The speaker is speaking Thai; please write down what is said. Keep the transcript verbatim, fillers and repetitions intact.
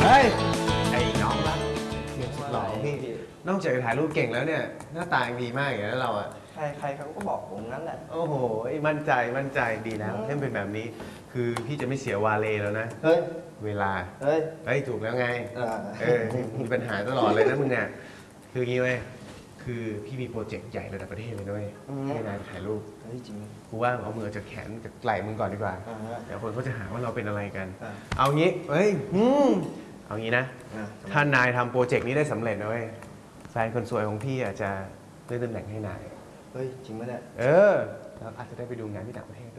เฮ้ยไอ้น้องรักเพียงสุดหล่อพี่นอกจากจะถ่ายรูปเก่งแล้วเนี่ยหน้าตายังดีมากอย่างนั้นเราอะใครใครเขาก็บอกผมงั้นแหละโอ้โหมั่นใจมั่นใจดีแล้วเล่นเป็นแบบนี้ คือพี่จะไม่เสียวาเลแล้วนะเฮ้ยเวลาเฮ้ยเฮ้ยถูกแล้วไงอ่าเออมีปัญหาตลอดเลยนะมึงเนี่ยคืออย่างงี้เว้ยคือพี่มีโปรเจกต์ใหญ่ระดับประเทศเลยด้วยให้นายไปถ่ายรูปเฮ้ยจริงกูว่าเอามือจากแขนจากไหล่มึงก่อนดีกว่าอ่าฮะเดี๋ยวคนเขาจะหาว่าเราเป็นอะไรกันอ่าเอางี้เฮ้ยอืมเอางี้นะอ่าถ้านายทำโปรเจกต์นี้ได้สำเร็จนะเว้ยแฟนคนสวยของพี่อาจจะเลื่อนตำแหน่งให้นายเฮ้ยจริงไหมเนี่ยเออแล้วอาจจะได้ไปดูงานที่ต่างประเทศด้วย